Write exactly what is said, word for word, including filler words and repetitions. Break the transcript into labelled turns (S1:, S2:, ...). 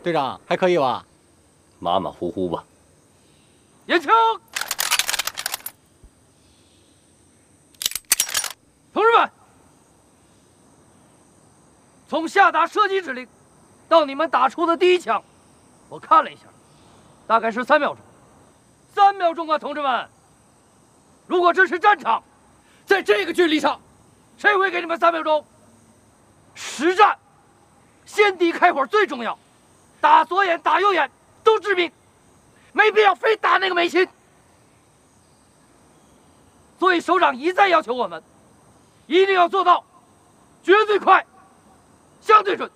S1: 队长还可以吧？
S2: 马马虎虎吧。
S3: 严枪！同志们，从下达射击指令到你们打出的第一枪，我看了一下，大概是三秒钟。三秒钟啊，同志们！如果这是战场，在这个距离上，谁会给你们三秒钟？实战，先敌开火最重要，打左眼打右眼都致命，没必要非打那个眉心。所以首长一再要求我们，一定要做到绝对快、相对准。